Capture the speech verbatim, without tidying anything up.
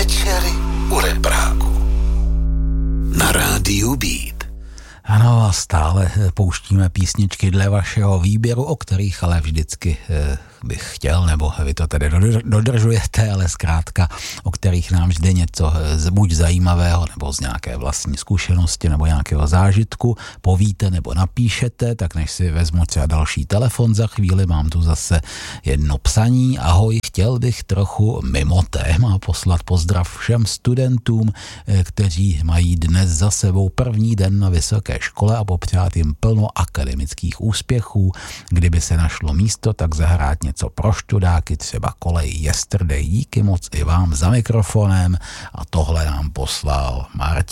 Večery u repráku na rádiu Beat. Ano, a stále pouštíme písničky dle vašeho výběru, o kterých ale vždycky eh, bych chtěl, nebo vy to tedy dodržujete, ale zkrátka, o kterých nám vždy něco z, buď zajímavého, nebo z nějaké vlastní zkušenosti, nebo nějakého zážitku povíte, nebo napíšete, tak než si vezmu třeba další telefon za chvíli, mám tu zase jedno psaní. Ahoj, chtěl bych trochu mimo téma poslat pozdrav všem studentům, eh, kteří mají dnes za sebou první den na vysoké škole a popřát jim plno akademických úspěchů. Kdyby se našlo místo, tak zahrát něco pro študáky, třeba Kolej Yesterday. Díky moc i vám za mikrofonem a tohle nám poslal Martin.